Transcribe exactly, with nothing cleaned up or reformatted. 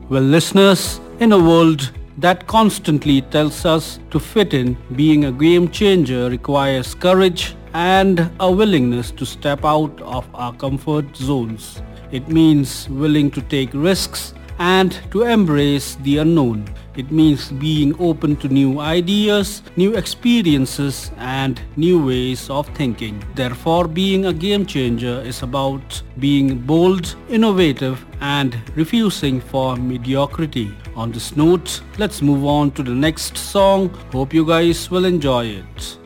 Well, listeners, in a world that constantly tells us to fit in, being a game changer requires courage and a willingness to step out of our comfort zones. It means willing to take risks and to embrace the unknown. It means being open to new ideas, new experiences, and new ways of thinking. Therefore, being a game changer is about being bold, innovative, and refusing for mediocrity. On this note, let's move on to the next song. Hope you guys will enjoy it.